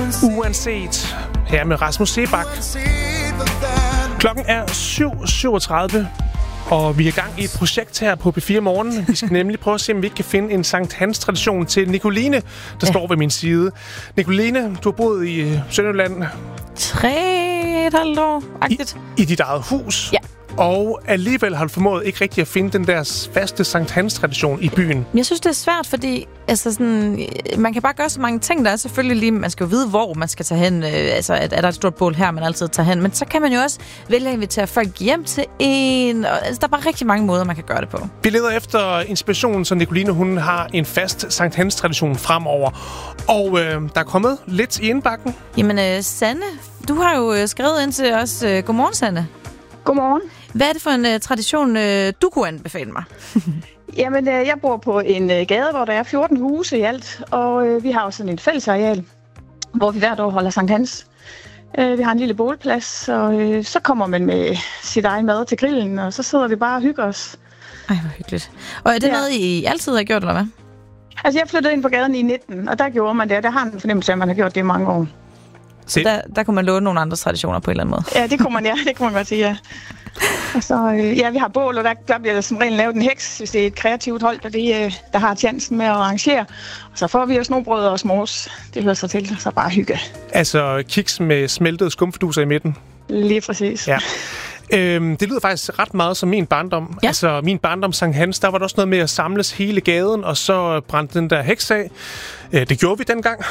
Uanset. Her med Rasmus Seebach. Klokken er 7:37, og vi er i gang i et projekt her på P4 Morgen. Vi skal nemlig prøve at se, om vi ikke kan finde en Sankt Hans-tradition til Nicoline, der står ved min side. Nicoline, du har boet i Sønderjylland 3,5 år-agtigt. I dit eget hus. Ja. Og alligevel har du formået ikke rigtig at finde den der faste Sankt Hans-tradition i byen. Jeg synes, det er svært, fordi man kan bare gøre så mange ting. Der er selvfølgelig lige, man skal jo vide, hvor man skal tage hen. Er der et stort bål her, man altid tager hen. Men så kan man jo også vælge at invitere folk hjem til en. Der er bare rigtig mange måder, man kan gøre det på. Vi leder efter inspirationen, så Nicoline hun har en fast Sankt Hans-tradition fremover. Og der er kommet lidt i indbakken. Jamen, Sanne, du har jo skrevet ind til os. Godmorgen, Sanne. Godmorgen. Hvad er det for en tradition, du kunne anbefale mig? Jamen, jeg bor på en gade, hvor der er 14 huse i alt, og vi har jo sådan et fællesareal, hvor vi hvert år holder Sankt Hans. Vi har en lille bålplads, og så kommer man med sit egen mad til grillen, og så sidder vi bare og hygger os. Ej, hvor hyggeligt. Og er det noget, I altid har gjort, eller hvad? Altså, jeg flyttede ind på gaden i 19, og der gjorde man det, der har en fornemmelse af, at man har gjort det i mange år. Så der kunne man låne nogle andre traditioner på en eller anden måde? Ja, det kunne man godt sige, ja. Og så, vi har bål, og der bliver der som regel lavet en heks, hvis det er et kreativt hold, der har chancen med at arrangere. Og så får vi jo snobrød og smors. Det hører sig til, så bare hygge. Altså kiks med smeltede skumfiduser i midten? Lige præcis. Ja. Det lyder faktisk ret meget som min barndom. Ja. Altså min barndom Sankt Hans, der var der også noget med at samles hele gaden, og så brændte den der heks af. Det gjorde vi dengang.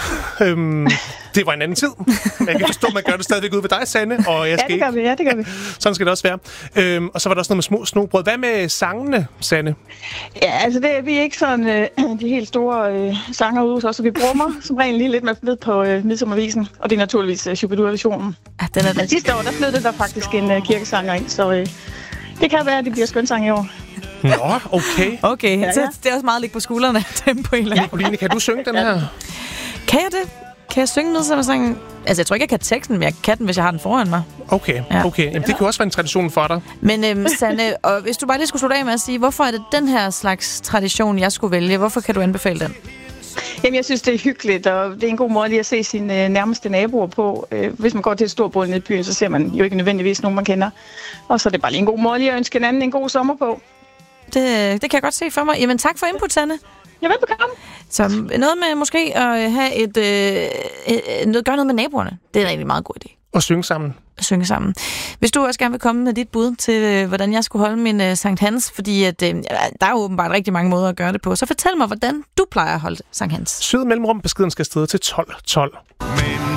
Det var en anden tid. Men jeg kan forstå, at man gør det stadigvæk ud ved dig, Sanne. Og jeg skal det gør vi. Sådan skal det også være. Og så var der også noget med små snobrød. Hvad med sangene, Sanne? Ja, altså vi er ikke sådan de helt store sanger ude hos os, så vi brummer som regel lige lidt med på Midsommervisen. Og det er naturligvis Shubidur-versionen. Ja, Men sidste år, der flyttede der faktisk en kirkesanger ind, så det kan være, at det bliver skønsang i år. Nå, okay. Okay, ja. så det er også meget ligge på skuldrene dem på en eller anden. Nicoline, kan du synge den her? Kan jeg det? Kan jeg synge noget som sang? Altså, jeg tror ikke, jeg kan teksten, men jeg kan den, hvis jeg har den foran mig. Okay. Jamen, det kan også være en tradition for dig. Men Sanne, og hvis du bare lige skulle slutte af med at sige, hvorfor er det den her slags tradition, jeg skulle vælge? Hvorfor kan du anbefale den? Jamen, jeg synes, det er hyggeligt, og det er en god måde lige at se sine nærmeste naboer på. Hvis man går til et stort bål nede i byen, så ser man jo ikke nødvendigvis nogen, man kender. Og så er det bare lige en god måde lige at ønske hinanden en god sommer på. Det kan jeg godt se for mig. Jamen, tak for input, Sanne. Jeg velbekomme. Så noget med måske at have gøre noget med naboerne. Det er en rigtig meget god idé. Og synge sammen. Synge sammen. Hvis du også gerne vil komme med dit bud til, hvordan jeg skulle holde min Sankt Hans, fordi at, der er jo åbenbart rigtig mange måder at gøre det på, så fortæl mig, hvordan du plejer at holde Sankt Hans. Syd mellemrum beskeden skal afsted til 1212. Men